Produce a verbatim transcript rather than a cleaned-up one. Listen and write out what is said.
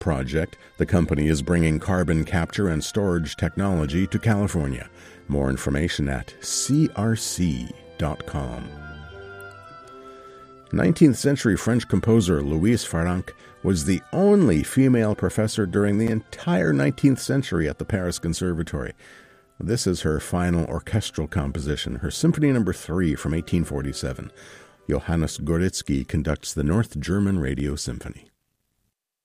project, the company is bringing carbon capture and storage technology to California. More information at c r c dot com. nineteenth century French composer Louise Farrenc was the only female professor during the entire nineteenth century at the Paris Conservatory. This is her final orchestral composition, her Symphony Number three from eighteen forty-seven. Johannes Goretzky conducts the North German Radio Symphony.